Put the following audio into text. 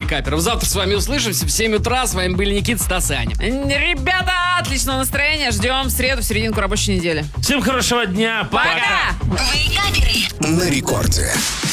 вейкаперов. Завтра с вами услышимся в 7 утра. С вами были Никита, Стас и Аня. Ребята, отличного настроения. Ждем в среду, в серединку рабочей недели. Всем хорошего дня. Пока. Пока! Вейкаперы. На рекорде.